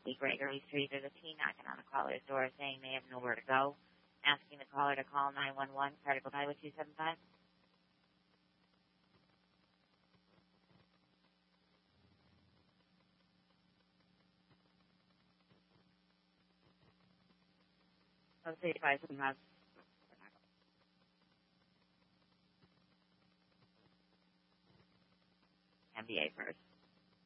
The Gregory Street. There's a teen knocking on the caller's door saying they have nowhere to go, asking the caller to call 911. Critical die with 275. Let's see if I can have MBA first.